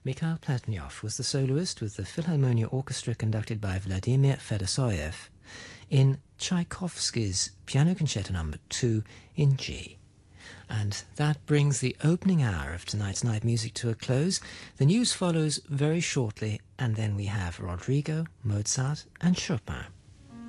Mikhail Pletnyov was the soloist with the Philharmonia Orchestra conducted by Vladimir Fedosoyev in Tchaikovsky's Piano Concerto No. 2 in G. And that brings the opening hour of tonight's Night Music to a close. The news follows very shortly, and then we have Rodrigo, Mozart and Chopin.